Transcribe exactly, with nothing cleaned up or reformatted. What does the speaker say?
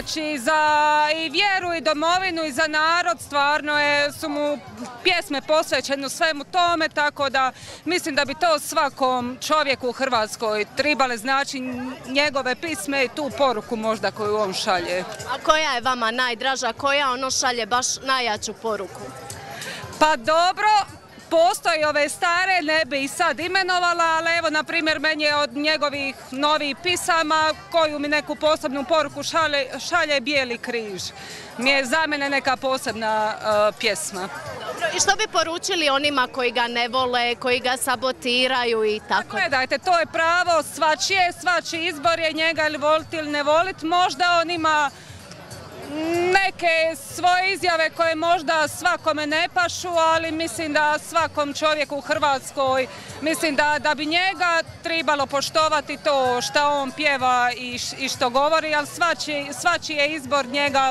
Znači za i vjeru i domovinu i za narod stvarno je, su mu pjesme posvećene svemu tome, tako da mislim da bi to svakom čovjeku u Hrvatskoj tribale znači njegove pisme i tu poruku možda koju on šalje. A koja je vama najdraža, koja ono šalje baš najjaču poruku? Pa dobro, postoji ove stare, ne bi ih sad imenovala, ali evo, na primjer, meni je od njegovih novih pisama, koju mi neku posebnu poruku šalje, šalje Bijeli križ. Mi je za mene neka posebna uh, pjesma. Dobro, i što bi poručili onima koji ga ne vole, koji ga sabotiraju i tako? Gledajte, to je pravo svačije, svačiji izbor je njega ili voliti ili ne voliti. Možda on ima neke svoje izjave koje možda svakome ne pašu, ali mislim da svakom čovjeku u Hrvatskoj, mislim da, da bi njega trebalo poštovati to što on pjeva i, i što govori, ali svačiji, svačiji je izbor njega